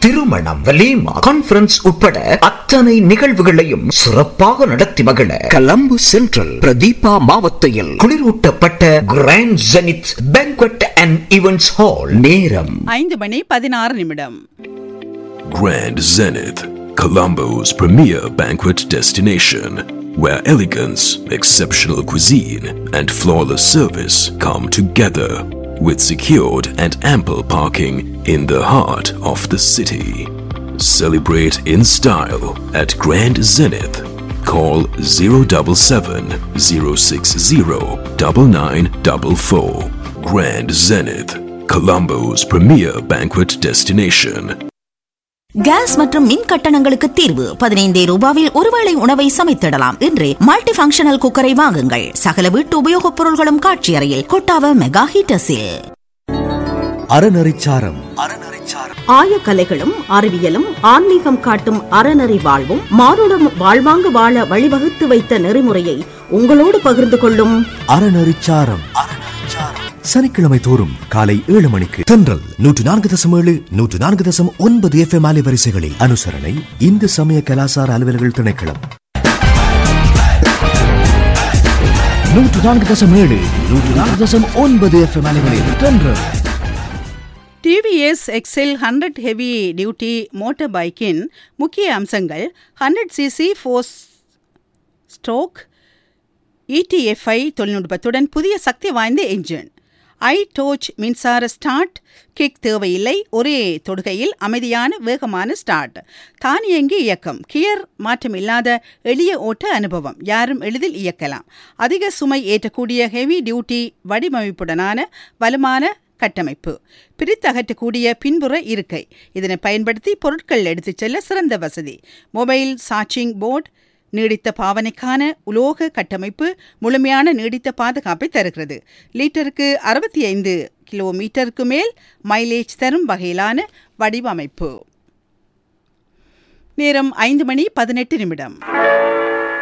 திருமணம், வலீமா, கான்ஃபரன்ஸ் உட்பட அத்தனை நிகழ்வுகளையும் சிறப்பாக நடத்தி மகிழ கொலம்பு சென்ட்ரல் பிரதீபா மாவட்டத்தில் குளிரூட்டப்பட்ட grand zenith banquet and events hall. நேரம் 5:16. Grand Zenith, Colombo's premier banquet destination, where elegance, exceptional cuisine, and flawless service come together, with secured and ample parking in the heart of the city. Celebrate in style at Grand Zenith. Call 077 060 9944. Grand Zenith, Colombo's premier banquet destination. Case மற்றும் மின் கட்டணங்களுக்கு தீர்வு 15 ரூபாவில் ஒருவேளை உணவை சமைத்திடலாம். இன்றே multi functional குக்கரை வாங்குங்கள். சகல வீட்டு உபயோகப் பொருள்களும் காட்சி அறையில் கொட்டாவ மெகா ஹீட்டர்ஸில். அறநெறிச்சாரம் ஆயக்கலைகளும் அறிவியலும் ஆன்மீகம் காட்டும் அறநெறி வாழ்வும் மானுடம் வாழ்வாங்கு வாழ வழிவகுத்து வைத்த நெறிமுறையை உங்களோடு பகிர்ந்து கொள்ளும் அறநெறிச்சாரம். சனிக்கிழமை தோறும் காலை 7 மணிக்கு தென்றல் 104.7 104.9 FM அலைவரிசைகளில். அனுசரணை இந்து சமய கலாசார அலுவலர்கள் திணைக்களம். 104.7 104.9 FM அலைவரிசைகளில் தென்றல். TVS Excel 100 heavy duty motor பைக்கின் முக்கிய அம்சங்கள்: 100cc 4 ஸ்ட்ரோக் ETFI தொழில்நுட்பத்துடன் புதிய சக்தி வாய்ந்த என்ஜின், iTorch மின்சார ஸ்டார்ட், கிக் தேவையில்லை, ஒரே தொடுகையில் அமைதியான வேகமான ஸ்டார்ட், தானியங்கி இயக்கம், கியர் மாற்றமில்லாத எளிய ஓட்ட அனுபவம், யாரும் எளிதில் இயக்கலாம், அதிக சுமை ஏற்றக்கூடிய ஹெவி டியூட்டி வடிவமைப்புடனான வலுமான கட்டமைப்பு, பிரித்தகற்றக்கூடிய பின்புற இருக்கை, இதனை பயன்படுத்தி பொருட்கள் எடுத்துச் செல்ல சிறந்த வசதி, மொபைல் சார்ஜிங் போர்டு, நீடித்த பாவனைக்கான உலோக கட்டமைப்பு, முழுமையான நீடித்த பாதுகாப்பை தருகிறது. லிட்டருக்கு 65 கிலோமீட்டருக்கு மேல் மைலேஜ் தரும் வகையிலான வடிவமைப்பு. நேரம் 5:18.